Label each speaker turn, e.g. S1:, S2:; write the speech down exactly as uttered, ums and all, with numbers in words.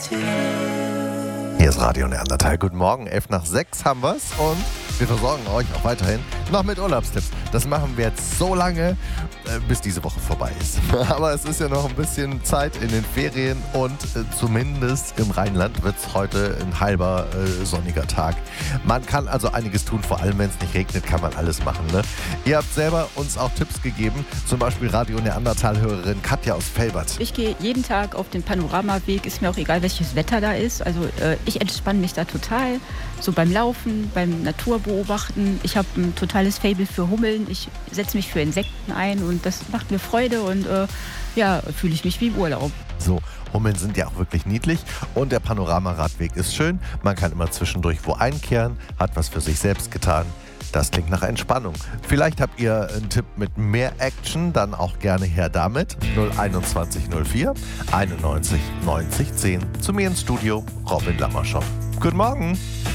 S1: Hier ist Radio Neandertal. Guten Morgen, elf nach sechs haben wir's und wir versorgen euch auch weiterhin noch mit Urlaubstipps. Das machen wir jetzt so lange, bis diese Woche vorbei ist. Aber es ist ja noch ein bisschen Zeit in den Ferien und zumindest im Rheinland wird es heute ein halber äh, sonniger Tag. Man kann also einiges tun, vor allem wenn es nicht regnet, kann man alles machen. Ne? Ihr habt selber uns auch Tipps gegeben, zum Beispiel Radio Neandertal-Hörerin Katja aus Velbert.
S2: Ich gehe jeden Tag auf den Panoramaweg, ist mir auch egal, welches Wetter da ist. Also äh, ich entspanne mich da total, so beim Laufen, beim Naturbeobachten. Ich habe ein totales Faible für Hummeln, ich setze mich für Insekten ein und das macht mir Freude und äh, ja, fühle ich mich wie im Urlaub.
S1: So, Hummeln sind ja auch wirklich niedlich und der Panoramaradweg ist schön. Man kann immer zwischendurch wo einkehren, hat was für sich selbst getan. Das klingt nach Entspannung. Vielleicht habt ihr einen Tipp mit mehr Action, dann auch gerne her damit. null einundzwanzig null vier einundneunzig neunzig zehn. Zu mir ins Studio, Robin Lammerschow. Guten Morgen!